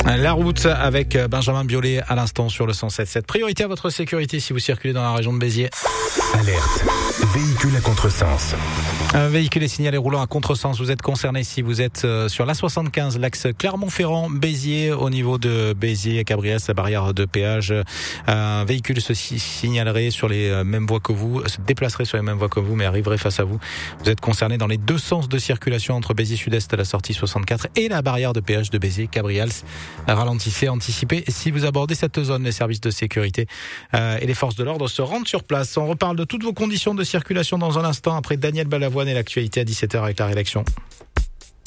La route avec Benjamin Biolay à l'instant sur le 107.7. Priorité à votre sécurité si vous circulez dans la région de Béziers. Alerte. Véhicule à contresens. Un véhicule est signalé roulant à contresens. Vous êtes concerné si vous êtes sur l'A75, l'axe Clermont-Ferrand, Béziers, au niveau de Béziers, Cabriès, la barrière de péage. Un véhicule se signalerait sur les mêmes voies que vous, se déplacerait sur les mêmes voies que vous, mais arriverait face à vous. Vous êtes concerné dans les deux sens de circulation entre Béziers Sud-Est à la sortie 64 et la barrière de péage de Béziers, Cabrials. Ralentissez, anticipez. Si vous abordez cette zone, les services de sécurité et les forces de l'ordre se rendent sur place. On reparle de toutes vos conditions de circulation dans un instant après Daniel Balavoine et l'actualité à 17h avec la rédaction.